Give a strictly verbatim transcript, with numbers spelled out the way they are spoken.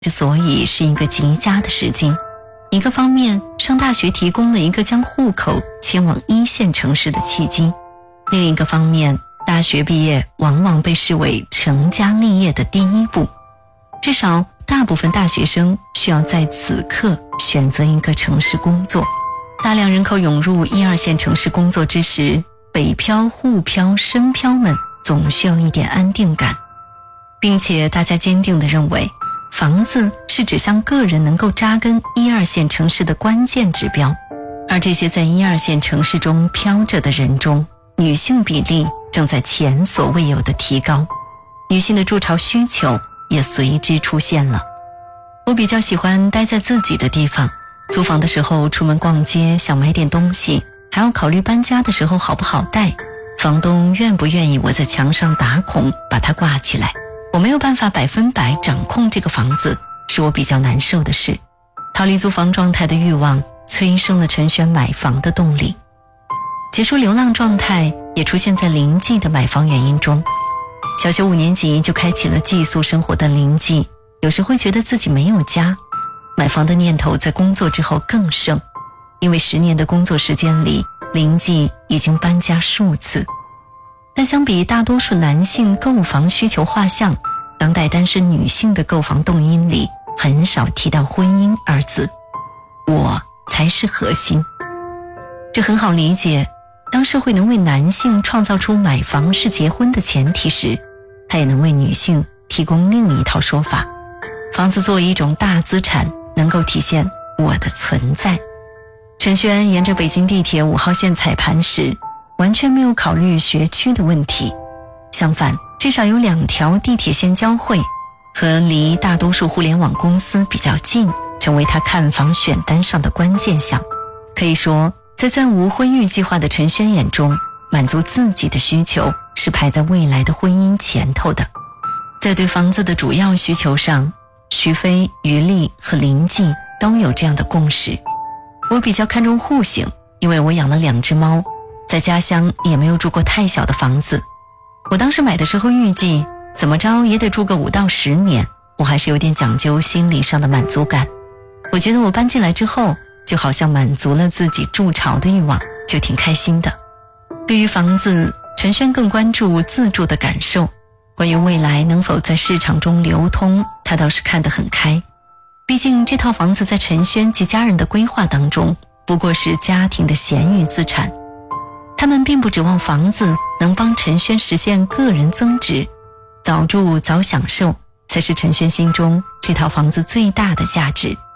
之所以是一个极佳的时机，一个方面上大学提供了一个将户口迁往一线城市的契机，另一个方面大学毕业往往被视为成家立业的第一步，至少大部分大学生需要在此刻选择一个城市工作。大量人口涌入一二线城市工作之时，北漂、沪漂、深漂们总需要一点安定感，并且大家坚定地认为，房子是指向个人能够扎根一二线城市的关键指标。而这些在一二线城市中飘着的人中，女性比例正在前所未有的提高，女性的筑巢需求也随之出现了。我比较喜欢待在自己的地方，租房的时候出门逛街，想买点东西，还要考虑搬家的时候好不好带，房东愿不愿意我在墙上打孔把它挂起来。我没有办法百分百掌控这个房子，是我比较难受的事。逃离租房状态的欲望催生了陈轩买房的动力。结束流浪状态也出现在临记的买房原因中。小学五年级就开启了寄宿生活的临记，有时会觉得自己没有家。买房的念头在工作之后更盛，因为十年的工作时间里，临记已经搬家数次。但相比大多数男性购房需求画像，当代单身女性的购房动因里很少提到婚姻二字，我才是核心。这很好理解，当社会能为男性创造出买房是结婚的前提时，它也能为女性提供另一套说法。房子作为一种大资产，能够体现我的存在。陈轩沿着北京地铁五号线踩盘时，完全没有考虑学区的问题，相反，至少有两条地铁线交汇，和离大多数互联网公司比较近，成为他看房选单上的关键项。可以说，在暂无婚育计划的陈轩眼中，满足自己的需求是排在未来的婚姻前头的。在对房子的主要需求上，徐飞、于丽和林记都有这样的共识。我比较看重户型，因为我养了两只猫，在家乡也没有住过太小的房子。我当时买的时候预计怎么着也得住个五到十年，我还是有点讲究心理上的满足感。我觉得我搬进来之后，就好像满足了自己筑巢的欲望，就挺开心的。对于房子，陈轩更关注自住的感受，关于未来能否在市场中流通，他倒是看得很开。毕竟这套房子在陈轩及家人的规划当中，不过是家庭的闲余资产。他们并不指望房子能帮陈轩实现个人增值，早住早享受才是陈轩心中这套房子最大的价值。